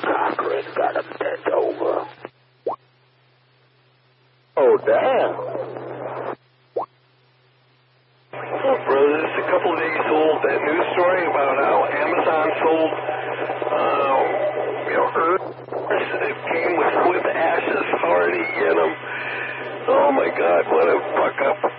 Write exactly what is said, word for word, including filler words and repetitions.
Chris got him bent over. Oh, damn. Oh, brother, it's a couple days old. That news story about how Amazon sold, uh, you know, Earth. It came with, with ashes already in them. Oh, my God, what a fuck up.